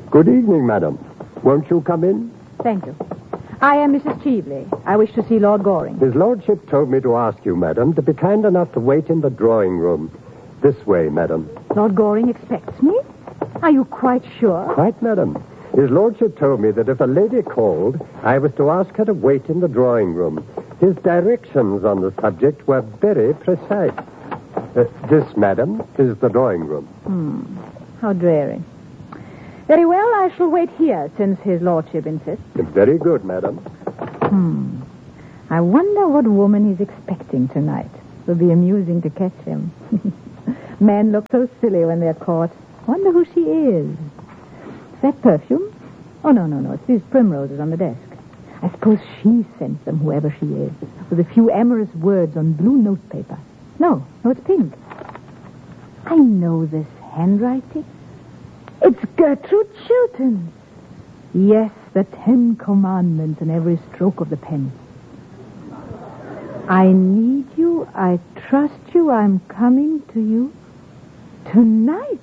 Good evening, madam. Won't you come in? Thank you. I am Mrs. Cheveley. I wish to see Lord Goring. His lordship told me to ask you, madam, to be kind enough to wait in the drawing room. This way, madam. Lord Goring expects me? Are you quite sure? Quite, madam. His lordship told me that if a lady called, I was to ask her to wait in the drawing room. His directions on the subject were very precise. This, madam, is the drawing room. How dreary. Very well, I shall wait here, since his lordship insists. Very good, madam. I wonder what woman he's expecting tonight. It'll be amusing to catch him. Men look so silly when they're caught. Wonder who she is. Is that perfume? Oh, no. It's these primroses on the desk. I suppose she sent them, whoever she is, with a few amorous words on blue notepaper. No, it's pink. I know this handwriting. It's Gertrude Chilton. Yes, the 10 commandments in every stroke of the pen. I need you, I trust you, I'm coming to you tonight.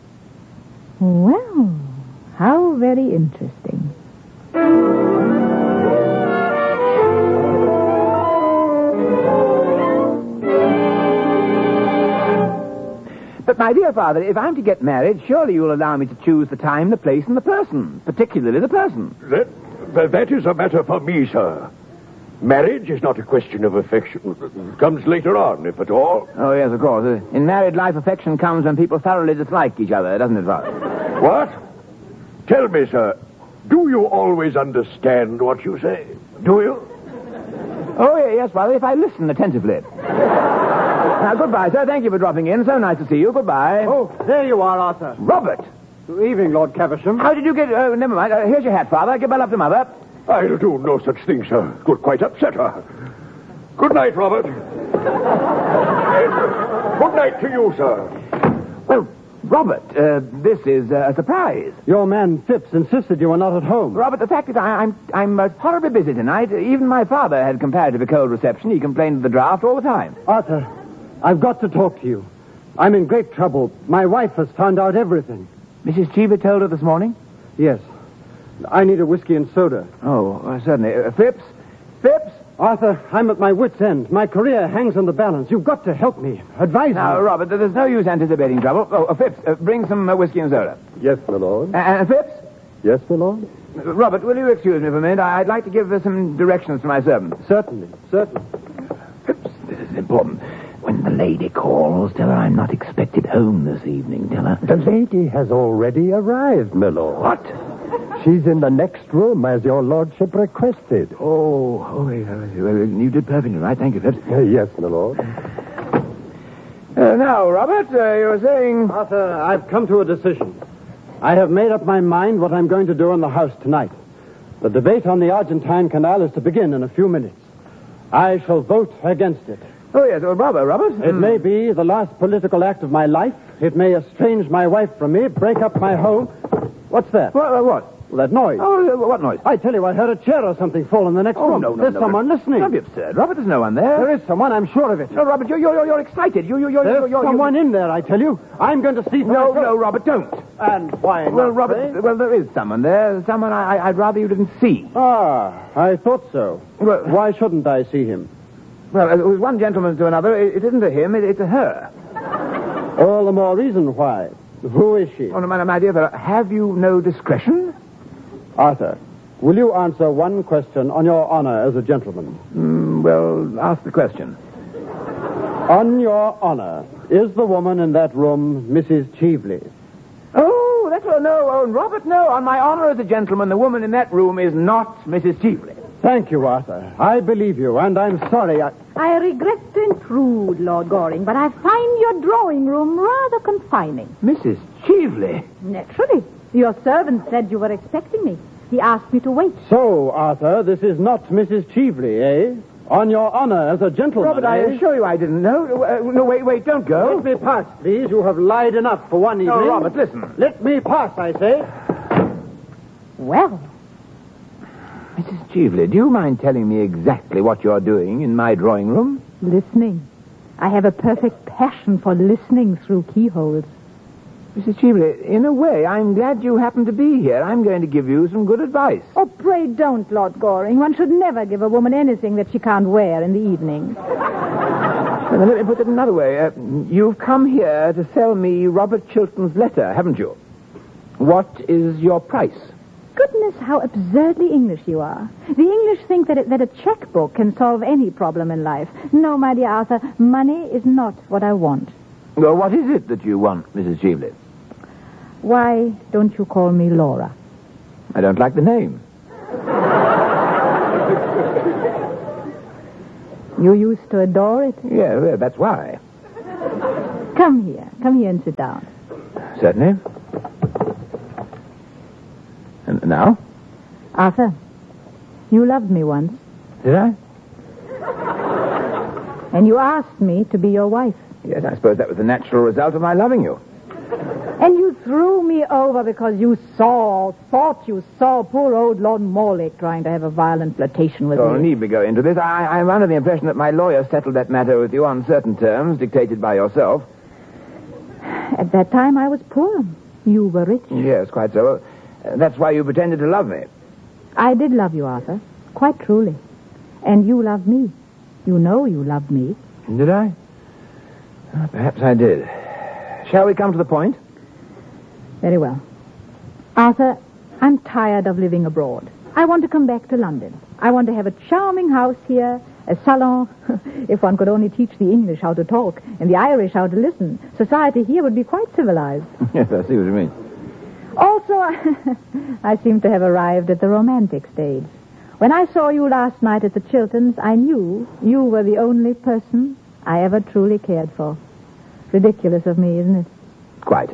Well, how very interesting. But, my dear father, if I'm to get married, surely you'll allow me to choose the time, the place, and the person. Particularly the person. That is a matter for me, sir. Marriage is not a question of affection. It comes later on, if at all. Oh, yes, of course. In married life, affection comes when people thoroughly dislike each other, doesn't it, father? What? Tell me, sir, do you always understand what you say? Do you? Oh, yes, father, if I listen attentively. Now, goodbye, sir. Thank you for dropping in. So nice to see you. Goodbye. Oh, there you are, Arthur. Robert! Good evening, Lord Caversham. How did you get... never mind. Here's your hat, father. Give my love to mother. I'll do no such thing, sir. Could quite upset her. Good night, Robert. Good night to you, sir. Well, Robert, this is a surprise. Your man, Phipps, insisted you were not at home. Robert, the fact is I'm horribly busy tonight. Even my father had comparatively cold reception. He complained of the draft all the time. Arthur, I've got to talk to you. I'm in great trouble. My wife has found out everything. Mrs. Cheever told her this morning? Yes. I need a whiskey and soda. Oh, certainly. Phipps? Phipps? Arthur, I'm at my wit's end. My career hangs on the balance. You've got to help me. Advise Now, me. Robert, there's no use anticipating trouble. Oh, Phipps, bring some whiskey and soda. Yes, my lord. And Phipps? Yes, my lord. Robert, will you excuse me for a minute? I'd like to give some directions to my servant. Certainly. Phipps, this is important. When the lady calls, tell her I'm not expected home this evening. Tell her. The lady has already arrived, my lord. What? She's in the next room, as your lordship requested. Oh, you did perfectly right. Thank you, Phipps. Yes, my lord. Now, Robert, you were saying... Arthur, I've come to a decision. I have made up my mind what I'm going to do in the House tonight. The debate on the Argentine Canal is to begin in a few minutes. I shall vote against it. Oh, yes, Robert. It may be the last political act of my life. It may estrange my wife from me, break up my home. What's that? What? Well, that noise. Oh, what noise? I tell you, I heard a chair or something fall in the next room. No. There's someone listening. Don't be absurd. Robert, there's no one there. There is someone, I'm sure of it. No, Robert, you're excited. There's someone in there, I tell you. I'm going to see for myself. No, Robert, don't. And why not? Well, Robert, there is someone there. Someone I'd rather you didn't see. I thought so. Well, why shouldn't I see him? Well, it was one gentleman to another. It isn't a him, it's a her. All the more reason why. Who is she? Oh, no, my dear fellow, have you no discretion? Arthur, will you answer one question on your honor as a gentleman? Well, ask the question. On your honor, is the woman in that room Mrs. Cheveley? Oh, that's all. No, Robert, no. On my honor as a gentleman, the woman in that room is not Mrs. Cheveley. Thank you, Arthur. I believe you, and I'm sorry I regret to intrude, Lord Goring, but I find your drawing room rather confining. Mrs. Cheveley? Naturally. Your servant said you were expecting me. He asked me to wait. So, Arthur, this is not Mrs. Cheveley, eh? On your honor as a gentleman, Robert, I assure you I didn't know. No, wait, don't go. Let me pass, please. You have lied enough for one evening. No, Robert, listen. Let me pass, I say. Well, Mrs. Cheveley, do you mind telling me exactly what you're doing in my drawing room? listening. I have a perfect passion for listening through keyholes. Mrs. Cheveley, in a way, I'm glad you happen to be here. I'm going to give you some good advice. Oh, pray don't, Lord Goring. One should never give a woman anything that she can't wear in the evening. Well, let me put it another way. You've come here to sell me Robert Chilton's letter, haven't you? What is your price? Goodness, how absurdly English you are. The English think that a checkbook can solve any problem in life. No, my dear Arthur, money is not what I want. Well, what is it that you want, Mrs. Cheveley? Why don't you call me Laura? I don't like the name. You used to adore it. Yeah, well, that's why. Come here and sit down. Certainly. And now? Arthur, you loved me once, Did I? and you asked me to be your wife. Yes, I suppose that was the natural result of my loving you. And you threw me over because you thought you saw poor old Lord Morley trying to have a violent flirtation with Oh, me. need we go into this? I'm under the impression that my lawyer settled that matter with you on certain terms dictated by yourself. At that time, I was poor. You were rich. Yes, quite so. That's why you pretended to love me. I did love you, Arthur, quite truly. And you loved me. You know you loved me. Did I? Perhaps I did. Shall we come to the point? Very well. Arthur, I'm tired of living abroad. I want to come back to London. I want to have a charming house here, a salon. If one could only teach the English how to talk and the Irish how to listen, society here would be quite civilized. Yes, I see what you mean. Also, I seem to have arrived at the romantic stage. When I saw you last night at the Chiltons, I knew you were the only person I ever truly cared for. Ridiculous of me, isn't it? Quite.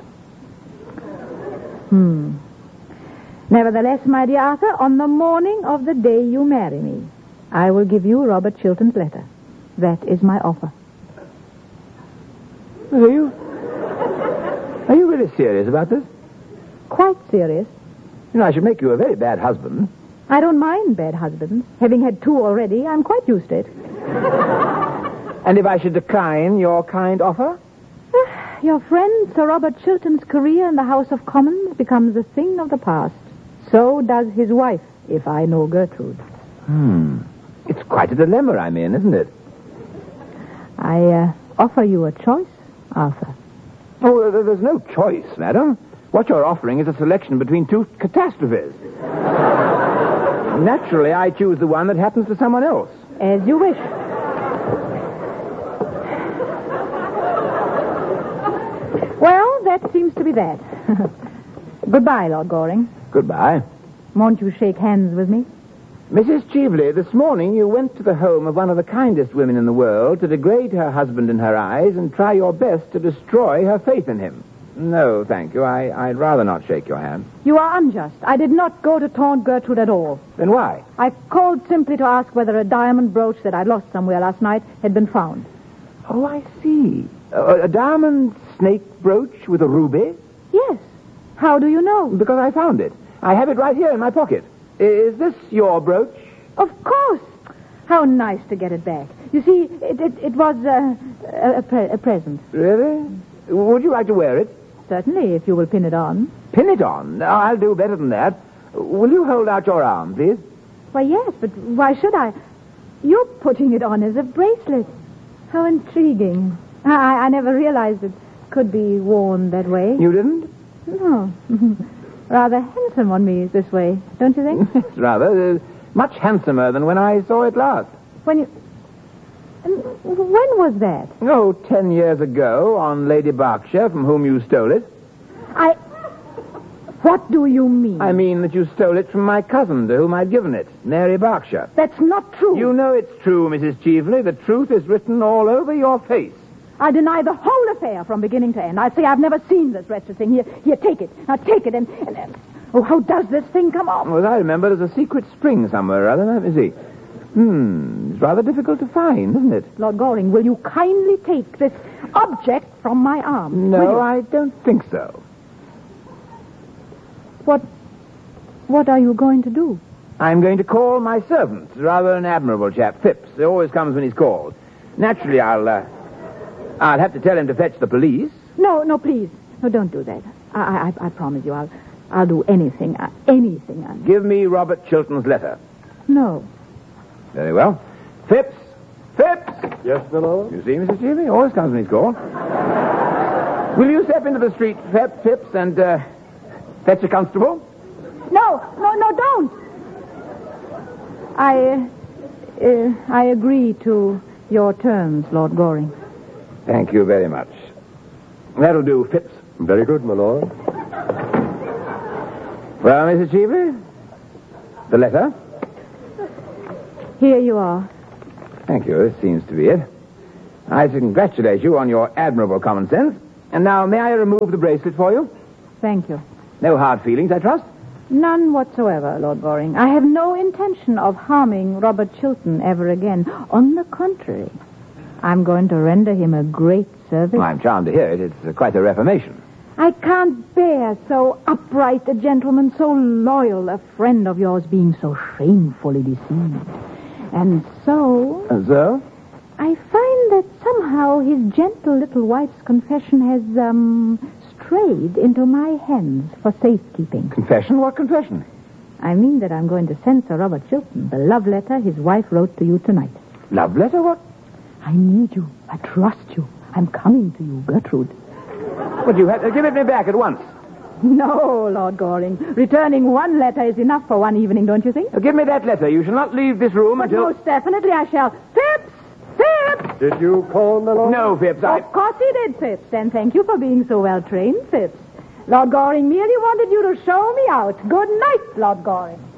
Nevertheless, my dear Arthur, on the morning of the day you marry me, I will give you Robert Chilton's letter. That is my offer. Are you really serious about this? Quite serious. You know, I should make you a very bad husband. I don't mind bad husbands. Having had 2 already, I'm quite used to it. And if I should decline your kind offer? Your friend Sir Robert Chilton's career in the House of Commons becomes a thing of the past. So does his wife, if I know Gertrude. It's quite a dilemma I'm in, isn't it? I offer you a choice, Arthur. Oh, there's no choice, madam. What you're offering is a selection between 2 catastrophes. Naturally, I choose the one that happens to someone else. As you wish. Well, that seems to be that. Goodbye, Lord Goring. Goodbye. Won't you shake hands with me? Mrs. Cheveley, this morning you went to the home of one of the kindest women in the world to degrade her husband in her eyes and try your best to destroy her faith in him. No, thank you. I'd rather not shake your hand. You are unjust. I did not go to taunt Gertrude at all. Then why? I called simply to ask whether a diamond brooch that I lost somewhere last night had been found. Oh, I see. A diamond snake brooch with a ruby? Yes. How do you know? Because I found it. I have it right here in my pocket. Is this your brooch? Of course. How nice to get it back. You see, it was a present. Really? Would you like to wear it? Certainly, if you will pin it on. Pin it on? No, I'll do better than that. Will you hold out your arm, please? Why, yes, but why should I? You're putting it on as a bracelet. How intriguing. I never realized it could be worn that way. You didn't? No. Rather handsome on me this way, don't you think? Yes, rather. Much handsomer than when I saw it last. When was that? Oh, 10 years ago, on Lady Berkshire, from whom you stole it. What do you mean? I mean that you stole it from my cousin, to whom I'd given it, Mary Berkshire. That's not true. You know it's true, Mrs. Cheveley. The truth is written all over your face. I deny the whole affair from beginning to end. I say I've never seen this wretched thing. Here, take it. Now take it and oh, how does this thing come off? Well, as I remember, there's a secret spring somewhere or other. Let me see. It's rather difficult to find, isn't it? Lord Goring, will you kindly take this object from my arm? No, I don't think so. What are you going to do? I'm going to call my servant, rather an admirable chap, Phipps. He always comes when he's called. Naturally, I'll have to tell him to fetch the police. No, please. Oh, don't do that. I promise you, I'll do anything. Anything. Give me Robert Chilton's letter. No. Very well. Phipps! Phipps! Yes, my lord? You see, Mrs. Cheevy? Always comes when he's called. Will you step into the street, Phipps, and fetch a constable? No, don't. I agree to your terms, Lord Goring. Thank you very much. That'll do, Phipps. Very good, my lord. Well, Mrs. Cheevy? The letter? Here you are. Thank you. This seems to be it. I congratulate you on your admirable common sense. And now, may I remove the bracelet for you? Thank you. No hard feelings, I trust? None whatsoever, Lord Goring. I have no intention of harming Robert Chilton ever again. On the contrary, I'm going to render him a great service. Well, I'm charmed to hear it. It's quite a reformation. I can't bear so upright a gentleman, so loyal a friend of yours being so shamefully deceived. And so... And so? I find that somehow his gentle little wife's confession has, strayed into my hands for safekeeping. Confession? What confession? I mean that I'm going to send Sir Robert Chilton the love letter his wife wrote to you tonight. Love letter? What? I need you. I trust you. I'm coming to you, Gertrude. Would you give it me back at once? No, Lord Goring. Returning one letter is enough for one evening, don't you think? Give me that letter. You shall not leave this room But until... most definitely I shall. Phipps! Phipps! Did you call, my lord? No, Phipps, Of course he did, Phipps. And thank you for being so well trained, Phipps. Lord Goring merely wanted you to show me out. Good night, Lord Goring.